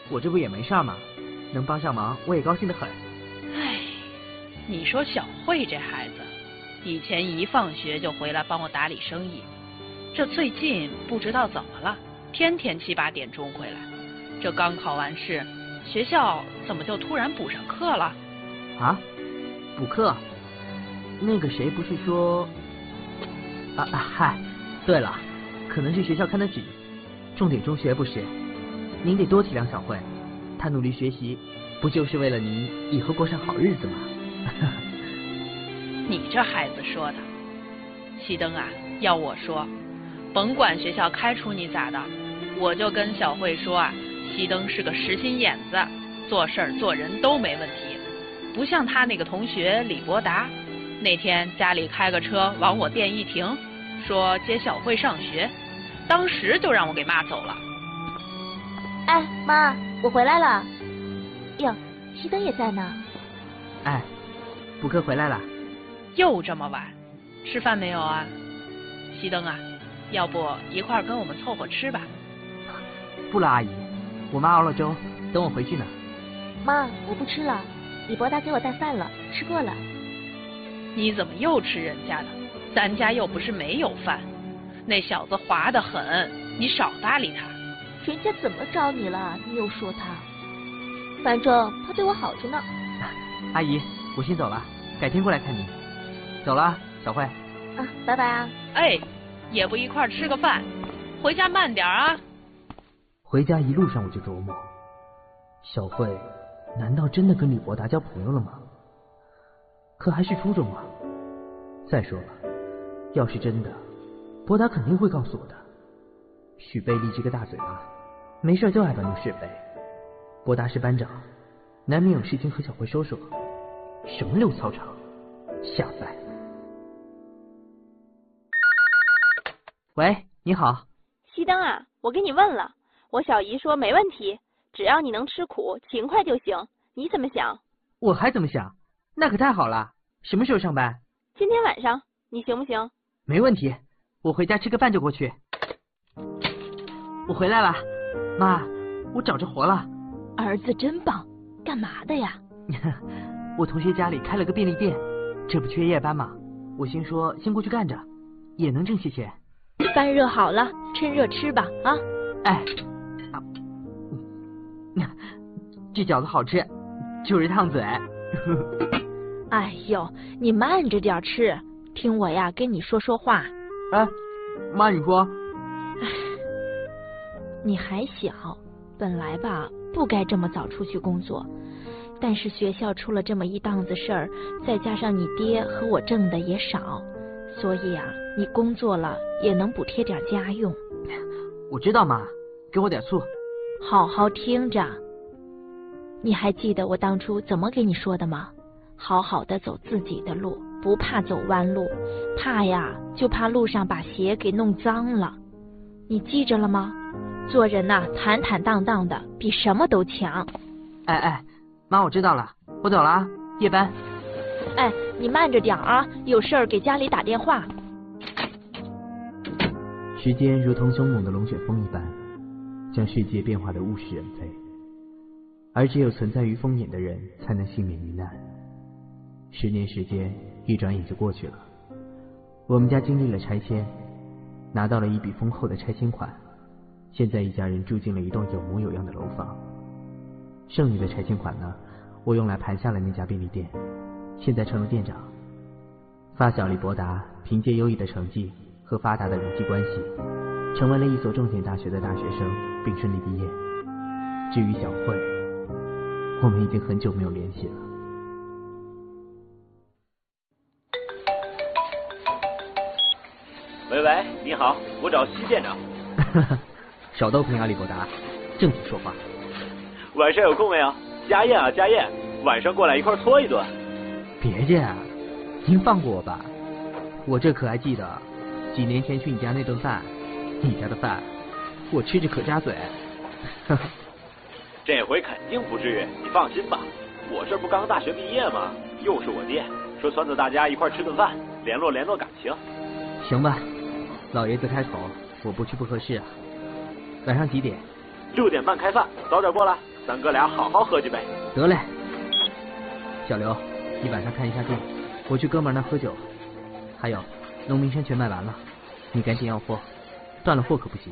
我这不也没事吗？能帮上忙，我也高兴得很。 唉，你说小慧这孩子，以前一放学就回来帮我打理生意，这最近不知道怎么了，天天7、8点钟回来。这刚考完试，学校怎么就突然补上课了？ 啊？补课？那个谁不是说……嗨，对了，可能是学校看得紧，重点中学不是？您得多体谅小慧，她努力学习，不就是为了您以后过上好日子吗？ 你这孩子说的，熄灯啊！要我说，甭管学校开除你咋的，我就跟小慧说啊，熄灯是个实心眼子，做事儿做人都没问题，不像他那个同学李博达，那天家里开个车往我店一停，说接小慧上学，当时就让我给骂走了。 哎，妈，我回来了。哟，熄灯也在呢。 哎，补课回来了。 又这么晚，吃饭没有啊？熄灯啊，要不一块儿跟我们凑合吃吧？ 不了，阿姨，我妈熬了粥，等我回去呢。 妈，我不吃了，李博达给我带饭了，吃过了。 你怎么又吃人家的？咱家又不是没有饭。那小子滑得很，你少搭理他。 人家怎么找你了？你又说他，反正他对我好着呢。 阿姨，我先走了，改天过来看您。走了，小慧。 啊，拜拜啊。 哎，也不一块吃个饭，回家慢点啊。 回家一路上我就琢磨，小慧难道真的跟李博达交朋友了吗？可还是初中啊。再说了，要是真的，博达肯定会告诉我的。许贝利这个大嘴巴，没事就爱搬弄是非。博达是班长，难免有事情和小慧说说。什么溜操场，下饭。喂，你好。 熄灯啊，我给你问了，我小姨说没问题，只要你能吃苦，勤快就行。你怎么想？ 我还怎么想？那可太好了。什么时候上班？ 今天晚上，你行不行？ 没问题，我回家吃个饭就过去。我回来了，妈，我找着活了。 儿子真棒，干嘛的呀？ 我同学家里开了个便利店，这不缺夜班吗？我心说先过去干着，也能挣些钱。 饭热好了，趁热吃吧啊！ 哎，这饺子好吃，就是烫嘴。 哎呦，你慢着点吃，听我呀跟你说说话。 哎，妈你说。 你还小，本来吧不该这么早出去工作，但是学校出了这么一档子事儿，再加上你爹和我挣的也少，所以啊，你工作了也能补贴点家用。 我知道妈，给我点醋。 好好听着，你还记得我当初怎么给你说的吗？好好的走自己的路，不怕走弯路，怕呀就怕路上把鞋给弄脏了。你记着了吗？做人呐，坦坦荡荡的，比什么都强。 哎，妈，我知道了，我走了啊，夜班。 哎，你慢着点啊，有事儿给家里打电话。 时间如同凶猛的龙卷风一般，将世界变化得物是人非，而只有存在于风眼的人才能幸免于难。10年时间一转眼就过去了，我们家经历了拆迁，拿到了一笔丰厚的拆迁款，现在一家人住进了一栋有模有样的楼房。剩余的拆迁款呢，我用来盘下了那家便利店，现在成了店长。发小李博达凭借优异的成绩和发达的人际关系，成为了一所重点大学的大学生，并顺利毕业。至于小慧，我们已经很久没有联系了。 喂，你好，我找西店长。 少逗贫啊，李博达，正经说话。 晚上有空没有？家宴啊，家宴，晚上过来一块搓一顿。 别介啊，您放过我吧，我这可还记得几年前去你家那顿饭，你家的饭我吃着可扎嘴。 这回肯定不至于，你放心吧。我这不刚大学毕业吗？又是我爹说撺掇大家一块吃顿饭，联络联络感情。 行吧，老爷子开口，我不去不合适啊。晚上几点？ 6点半开饭，早点过来。 咱哥俩好好喝几杯。 得嘞。小刘，你晚上看一下店，我去哥们那喝酒。还有，农民山全卖完了，你赶紧要货，断了货可不行。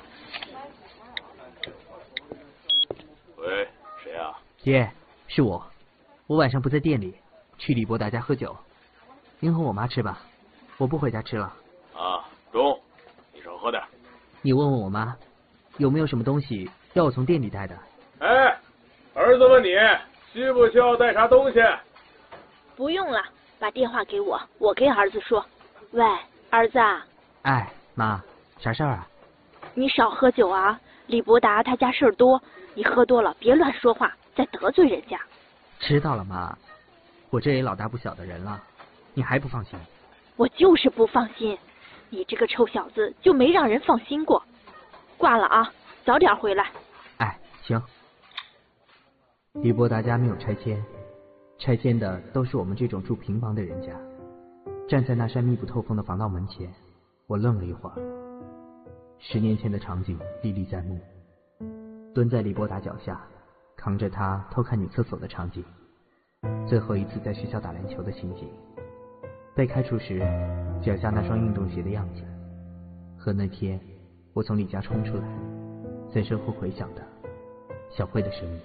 喂，谁啊？ 爹，是我。我晚上不在店里，去李伯达家喝酒。您和我妈吃吧，我不回家吃了。 啊，中，你少喝点。 你问问我妈，有没有什么东西要我从店里带的？ 哎，儿子问你需不需要带啥东西？ 不用了，把电话给我，我给儿子说。喂，儿子啊。 哎，妈，啥事儿啊？ 你少喝酒啊，李伯达他家事儿多，你喝多了别乱说话，再得罪人家。 知道了，妈，我这也老大不小的人了，你还不放心？ 我就是不放心，你这个臭小子就没让人放心过。挂了啊，早点回来。 哎，行。李伯达家没有拆迁，拆迁的都是我们这种住平房的人家。站在那扇密不透风的防盗门前，我愣了一会儿。10年前的场景历历在目，蹲在李伯达脚下，扛着他偷看女厕所的场景，最后一次在学校打篮球的情景，被开除时脚下那双运动鞋的样子，和那天我从李家冲出来，在身后回响的小慧的声音。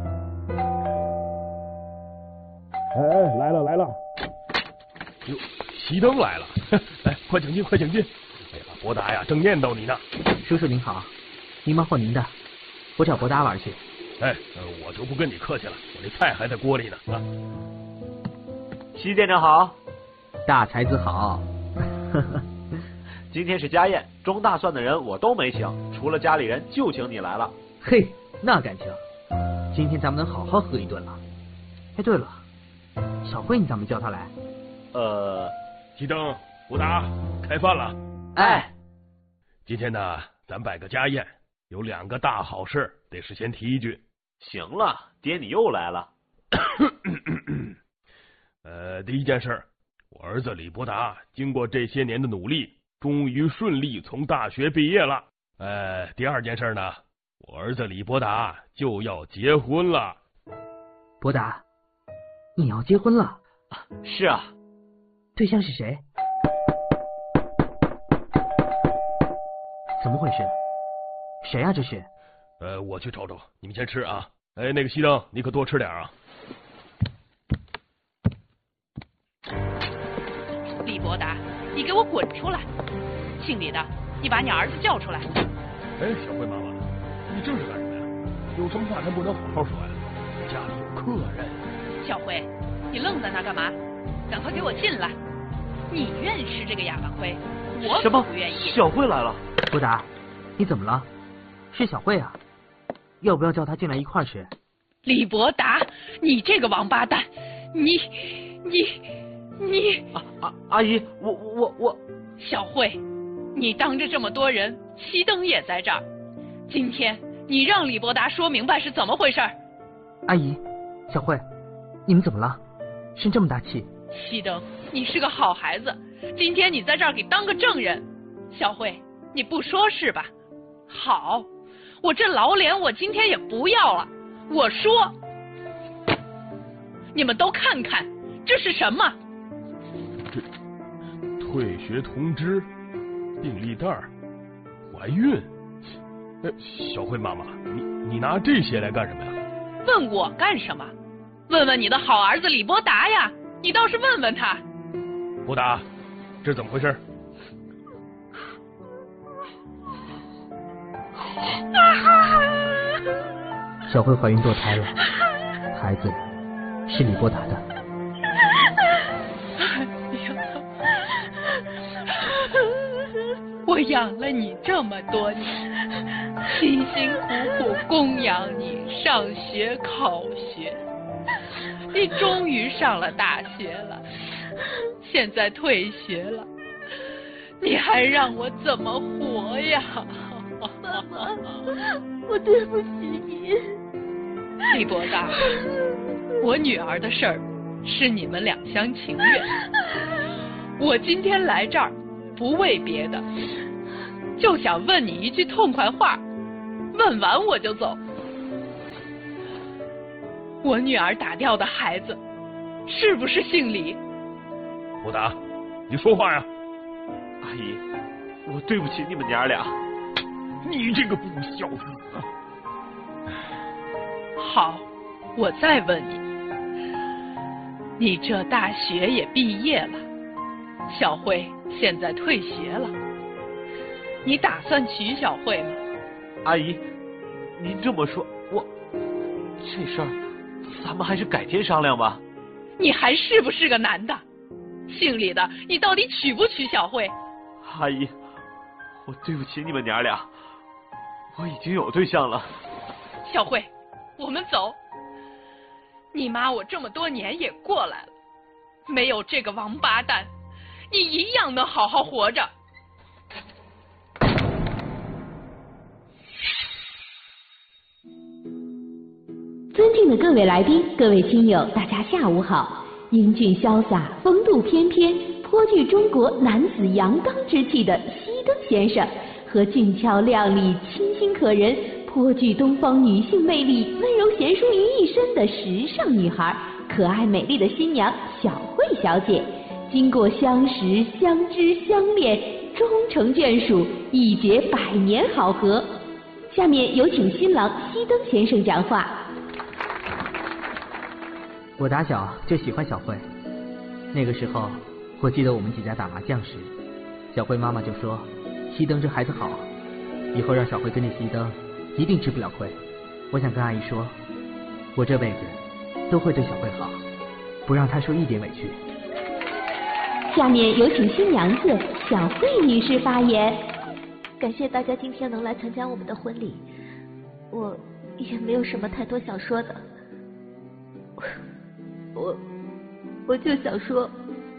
哎，来了来了！哟，熄灯来了！来，快请进，快请进！哎呀，伯达呀，正念叨你呢。 叔叔您好，您忙活您的，我找伯达玩去。 哎，我就不跟你客气了，我这菜还在锅里呢。啊， 西店长好， 大才子好。 今天是家宴，中大算的人我都没请，除了家里人就请你来了。 嘿，那感情，今天咱们能好好喝一顿了。哎，对了，小慧你咋没叫她来？ 熄灯，伯达，开饭了。 哎， 今天呢，咱摆个家宴，有2个大好事，得事先提一句。 行了，爹你又来了。 第一件事，我儿子李伯达经过这些年的努力，终于顺利从大学毕业了。第二件事呢，我儿子李伯达就要结婚了。 伯达，你要结婚了？ 是啊。 对象是谁？怎么回事？谁啊这是？ 我去瞅瞅，你们先吃啊。哎，那个熄灯，你可多吃点啊。 李伯达，你给我滚出来！姓李的，你把你儿子叫出来。 哎，小慧妈妈，你这是干什么呀？有什么话咱不能好好说呀？家里有客人。 小慧，你愣在那干嘛？赶快给我进来！你愿吃这个哑巴亏，我可不愿意。 小慧来了。 伯达，你怎么了？是小慧啊，要不要叫她进来一块吃？ 李伯达，你这个王八蛋，你， 阿姨，我。 小慧，你当着这么多人，熄灯也在这儿。今天你让李伯达说明白是怎么回事。 阿姨，小慧，你们怎么了？生这么大气？ 熄灯，你是个好孩子，今天你在这儿给当个证人。小慧，你不说是吧？好，我这老脸我今天也不要了。我说，你们都看看，这是什么？ 这退学通知、病历单、怀孕。小慧妈妈，你拿这些来干什么呀？ 问我干什么？问问你的好儿子李伯达呀，你倒是问问他。 伯达，这怎么回事？ 小慧怀孕堕胎了，孩子是李伯达的。 我养了你这么多年，辛辛苦苦供养你上学考学，你终于上了大学了，现在退学了，你还让我怎么活呀？ 妈妈，我对不起你。 李伯达，我女儿的事儿是你们两厢情愿，我今天来这儿不为别的，就想问你一句痛快话，问完我就走。 我女儿打掉的孩子是不是姓李？ 博达，你说话呀！ 阿姨，我对不起你们娘俩。 你这个不孝子！ 好，我再问你，你这大学也毕业了，小慧现在退学了，你打算娶小慧吗？ 阿姨，您这么说，这事儿咱们还是改天商量吧。 你还是不是个男的？姓李的，你到底娶不娶小慧？ 阿姨，我对不起你们娘俩，我已经有对象了。 小慧，我们走。你妈我这么多年也过来了，没有这个王八蛋，你一样能好好活着。 尊敬的各位来宾、各位亲友，大家下午好。英俊潇洒、风度翩翩、颇具中国男子阳刚之气的熄灯先生，和俊俏靓丽、清新可人、颇具东方女性魅力、温柔贤淑于一身的时尚女孩、可爱美丽的新娘小慧小姐，经过相识、相知、相恋，终成眷属，一结百年好合。下面有请新郎熄灯先生讲话。 我打小就喜欢小慧，那个时候我记得我们几家打麻将时，小慧妈妈就说熄灯这孩子好，以后让小慧跟着熄灯一定吃不了亏。我想跟阿姨说，我这辈子都会对小慧好，不让她受一点委屈。 下面有请新娘子小慧女士发言。 感谢大家今天能来参加我们的婚礼，我也没有什么太多想说的，我就想说，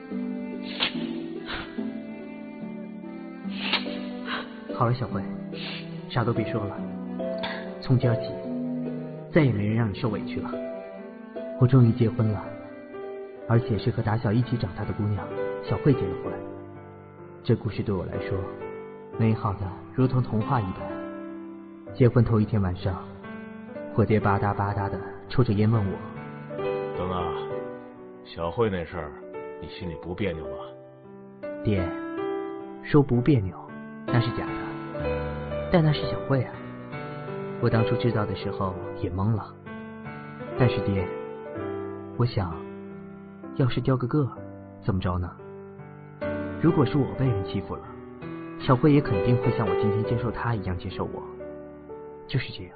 好了，小慧，啥都别说了，从今儿起，再也没人让你受委屈了。我终于结婚了，而且是和打小一起长大的姑娘小慧结了婚。这故事对我来说，美好的如同童话一般。结婚头一天晚上，我爹吧嗒吧嗒的抽着烟问我：“ 灯啊，小慧那事儿，你心里不别扭吗？” 爹，说不别扭，那是假的，但那是小慧啊。我当初知道的时候也懵了，但是爹，我想，要是掉个个，怎么着呢？如果是我被人欺负了，小慧也肯定会像我今天接受她一样接受我，就是这样。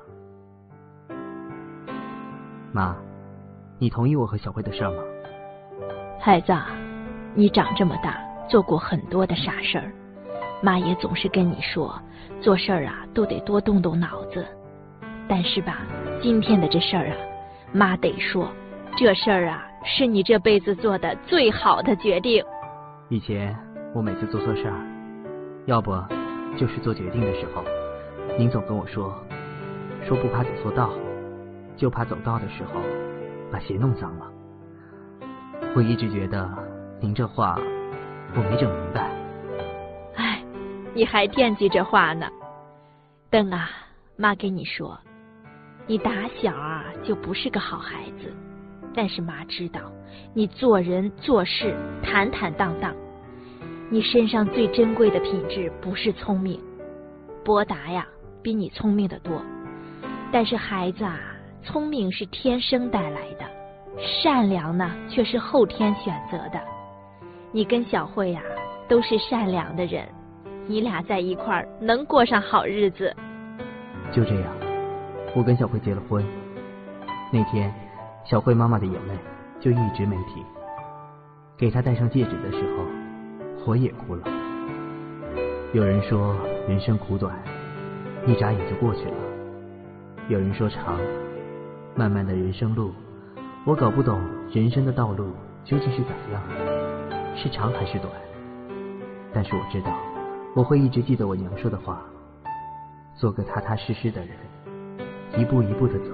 妈，你同意我和小慧的事儿吗？ 孩子，你长这么大，做过很多的傻事儿，妈也总是跟你说，做事儿啊都得多动动脑子。但是吧，今天的这事儿啊，妈得说，这事儿啊是你这辈子做的最好的决定。 以前我每次做错事儿，要不就是做决定的时候，您总跟我说不怕走错道，就怕走道的时候把鞋弄脏了。我一直觉得您这话我没整明白。 哎，你还惦记这话呢？灯啊，妈跟你说，你打小啊就不是个好孩子，但是妈知道你做人做事坦坦荡荡。你身上最珍贵的品质不是聪明，博达呀比你聪明得多，但是孩子啊，聪明是天生带来的，善良呢却是后天选择的。你跟小慧呀都是善良的人，你俩在一块儿能过上好日子。 就这样，我跟小慧结了婚。那天小慧妈妈的眼泪就一直没停，给她戴上戒指的时候我也哭了。有人说人生苦短，一眨眼就过去了。有人说长，漫漫的人生路，我搞不懂人生的道路究竟是怎样，是长还是短。但是我知道，我会一直记得我娘说的话，做个踏踏实实的人，一步一步的走，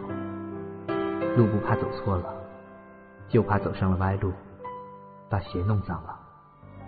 路不怕走错了，就怕走上了歪路，把鞋弄脏了。